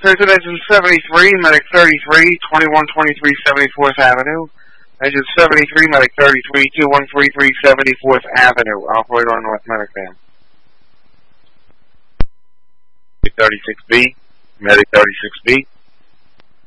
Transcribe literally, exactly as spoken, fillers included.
Person engine seventy-three, medic thirty-three, twenty-one twenty-three seventy-fourth Avenue. Engine seventy-three, medic thirty-three, two one three three seventy-fourth Avenue. Operator on North Medic Van. thirty-six B, medic thirty-six B.